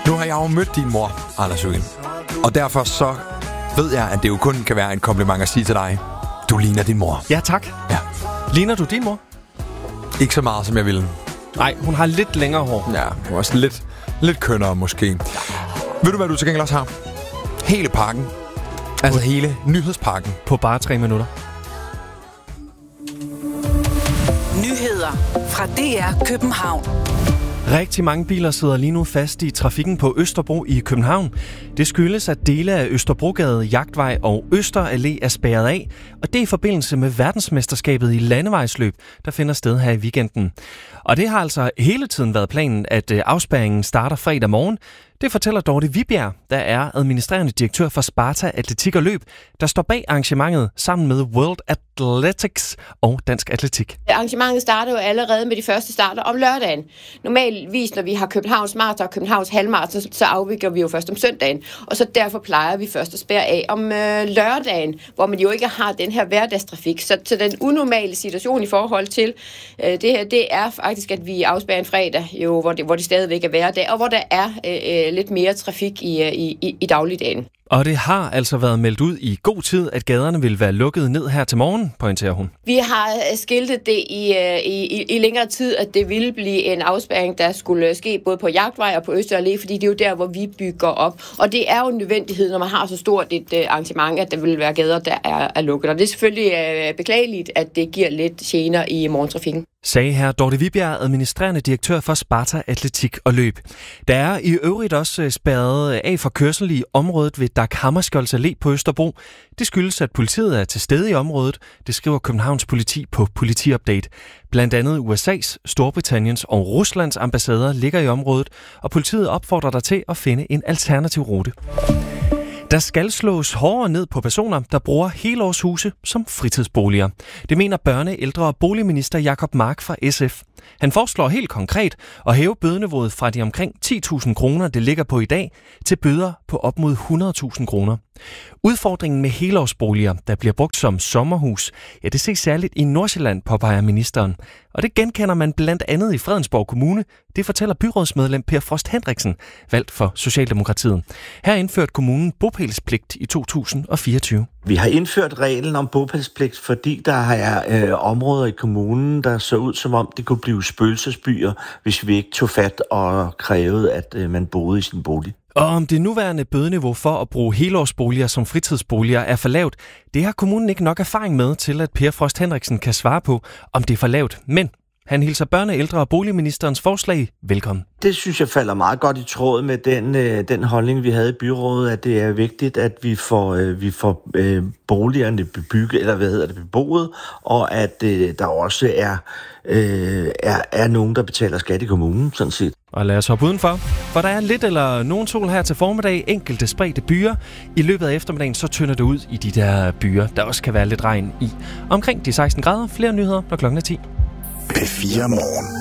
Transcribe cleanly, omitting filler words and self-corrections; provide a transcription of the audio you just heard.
Nu har jeg jo mødt din mor, Anders Øgen. Og derfor så ved jeg, at det jo kun kan være en kompliment at sige til dig. Du ligner din mor. Ja, tak. Ja. Ligner du din mor? Ikke så meget, som jeg ville. Nej, hun har lidt længere hår. Ja, hun er også lidt kønnere måske. Ved du, hvad du til gengæld også har? Hele pakken. Altså hele nyhedspakken. På bare 3 minutter. Nyheder fra DR København. Rigtig mange biler sidder lige nu fast i trafikken på Østerbro i København. Det skyldes, at dele af Østerbrogade, Jagtvej og Øster Allé er spærret af, og det er i forbindelse med verdensmesterskabet i landevejsløb, der finder sted her i weekenden. Og det har altså hele tiden været planen, at afspærringen starter fredag morgen. Det fortæller Dorte Vibjerg, der er administrerende direktør for Sparta Atletik og Løb, der står bag arrangementet sammen med World Athletics og Dansk Atletik. Arrangementet starter jo allerede med de første starter om lørdagen. Normalvis, når vi har Københavns Marathon og Københavns Halvmarathon, så afvikler vi jo først om søndagen. Og så derfor plejer vi først at spærre af om lørdagen, hvor man jo ikke har den her hverdagstrafik. Så den unormale situation i forhold til det her, det er faktisk, at vi afspærrer en fredag, jo, hvor det stadigvæk er hverdag, og hvor der er lidt mere trafik i dagligdagen. Og det har altså været meldt ud i god tid, at gaderne vil være lukket ned her til morgen, pointerer hun. Vi har skiltet det i længere tid, at det ville blive en afspærring, der skulle ske både på Jagtvej og på Øster Allé, fordi det er jo der, hvor vi bygger op. Og det er jo en nødvendighed, når man har så stort et arrangement, at der vil være gader, der er lukket. Og det er selvfølgelig beklageligt, at det giver lidt gener i morgentrafikken. Sagde her Dorte Vibjerg, administrerende direktør for Sparta Atletik og Løb. Der er i øvrigt også spærret af for kørsel i området ved Dag Hammarskjolds Allé på Østerbro. Det skyldes, at politiet er til stede i området. Det skriver Københavns politi på Politiupdate. Blandt andet USA's, Storbritanniens og Ruslands ambassader ligger i området, og politiet opfordrer dig til at finde en alternativ rute. Der skal slås hårdere ned på personer, der bruger helårshuse som fritidsboliger. Det mener børne-, ældre- og boligminister Jacob Mark fra SF. Han foreslår helt konkret at hæve bødeniveauet fra de omkring 10.000 kroner, det ligger på i dag, til bøder på op mod 100.000 kroner. Udfordringen med helårsboliger, der bliver brugt som sommerhus, ja, det ses særligt i Nordsjælland, påpeger ministeren. Og det genkender man blandt andet i Fredensborg Kommune. Det fortæller byrådsmedlem Per Frost Hendriksen, valgt for Socialdemokratiet. Her indførte kommunen bopælspligt i 2024. Vi har indført reglen om bopælspligt, fordi der er områder i kommunen, der så ud som om det kunne blive spøgelsesbyer, hvis vi ikke tog fat og krævede, at man boede i sin bolig. Og om det nuværende bødeniveau for at bruge helårsboliger som fritidsboliger er for lavt, det har kommunen ikke nok erfaring med til, at Per Frost Hendriksen kan svare på, om det er for lavt. Men han hilser børne-, ældre- og boligministerens forslag velkommen. Det synes jeg falder meget godt i tråd med den holdning, vi havde i byrådet, at det er vigtigt, at vi får boligerne beboet, og at der også er nogen, der betaler skat i kommunen, sådan set. Og lad os hoppe udenfor, for der er lidt eller nogen sol her til formiddag, enkelte spredte byer. I løbet af eftermiddagen så tynder det ud i de der byer, der også kan være lidt regn i. Omkring de 16 grader, flere nyheder, når klokken er 10. P4 Morgen.